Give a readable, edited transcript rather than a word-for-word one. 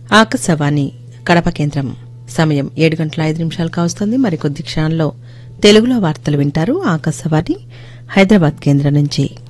ఆకాశవాణి కడప కేంద్రం సమయం 7:05 కావస్తోంది. మరికొద్ది క్షణాల్లో తెలుగులో వార్తలు వింటారు. ఆకాశవాణి హైదరాబాద్ కేంద్రం నుంచి.